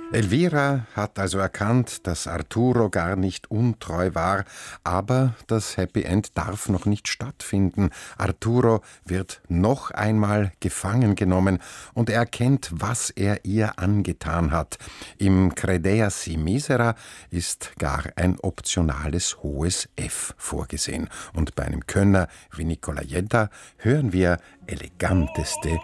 Elvira hat also erkannt, dass Arturo gar nicht untreu war, aber das Happy End darf noch nicht stattfinden. Arturo wird noch einmal gefangen genommen und er erkennt, was er ihr angetan hat. Im Credea si misera ist gar ein optionales hohes F vorgesehen. Und bei einem Könner wie Nicola Jedda hören wir eleganteste